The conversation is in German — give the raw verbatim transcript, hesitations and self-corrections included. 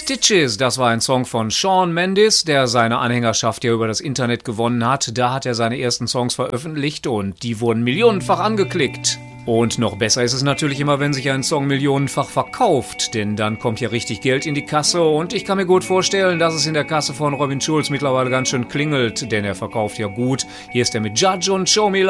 Stitches, das war ein Song von Shawn Mendes, der seine Anhängerschaft ja über das Internet gewonnen hat. Da hat er seine ersten Songs veröffentlicht und die wurden millionenfach angeklickt. Und noch besser ist es natürlich immer, wenn sich ein Song millionenfach verkauft, denn dann kommt ja richtig Geld in die Kasse und ich kann mir gut vorstellen, dass es in der Kasse von Robin Schulz mittlerweile ganz schön klingelt, denn er verkauft ja gut. Hier ist er mit Judge und Show Me